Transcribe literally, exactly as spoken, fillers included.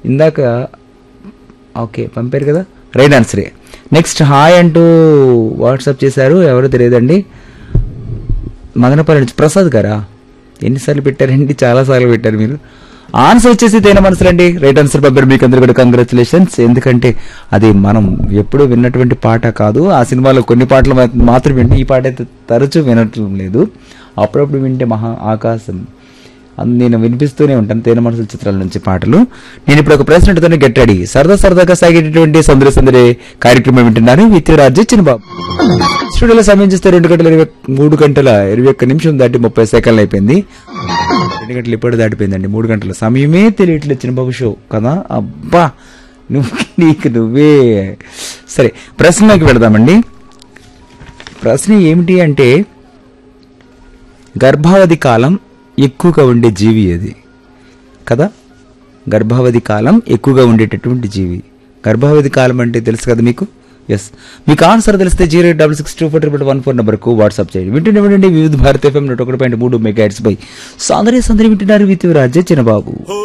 ఇందాక ఓకే పంపారు కదా, రైట్ ఆన్సరే. నెక్స్ట్ హాయ్ అంటూ వాట్సాప్ చేశారు, ఎవరో తెలియదండి. మదనపల్లి నుంచి ప్రసాద్ గారా, ఎన్నిసార్లు పెట్టారండి? చాలాసార్లు పెట్టారు మీరు. ఆన్సర్ వచ్చేసి తేనె మనసులు అండి, రైట్ ఆన్సర్ పంపారు. మీకు అందరూ కూడా కంగ్రాచులేషన్స్. ఎందుకంటే అది మనం ఎప్పుడూ విన్నటువంటి పాట కాదు, ఆ సినిమాలో కొన్ని పాటలు మాత్రం వింటే, ఈ పాట అయితే తరచూ వినటం లేదు, అప్పుడప్పుడు వింటే మహా ఆకాశం. నేను వినిపిస్తూనే ఉంటాను తేనె మనసుల చిత్రాల నుంచి పాటలు. నేను ఇప్పుడు ఒక ప్రశ్న అడుగుతాను, గెట్ రెడీ. సరదా సరదాగా సాగేటటువంటి సందడి సందడి కార్యక్రమం వింటున్నారు విత్ రాజు చిన్నబాబు. స్టూడియోలో సమయం చూస్తే రెండు గంటల ఇరవై మూడు గంటల ఇరవై ఒక్క నిమిషం దాటి ముప్పై సెకండ్లు అయిపోయింది. రెండు గంటలు ఇప్పుడు దాటిపోయిందండి, మూడు గంటల సమయమే తెలియట్లేదు చిన్నబాబు షో కదా. అబ్బా నువ్వు నీకు నువ్వే. సరే ప్రశ్నలోకి వెళదామండి. ప్రశ్న ఏమిటి అంటే, గర్భావధి కాలం ఎక్కువగా ఉండే జీవి ఏది కదా? గర్భావధి కాలం ఎక్కువగా ఉండేటటువంటి జీవి. గర్భావధి కాలం అంటే తెలుసు కదా మీకు? ఎస్, మీకు ఆన్సర్ తెలిస్తే zero eight double six two four triple one four నెంబర్కు వాట్సాప్ చేయండి. వింటూనే వినండి వివిధ భారత ఎఫ్ఎం నూట ఒకటి పాయింట్ మూడు మెగా హెర్ట్జ్ పై సాందర్య సందరి వింటున్నారు విత్ రాజే చిన్నబాబు.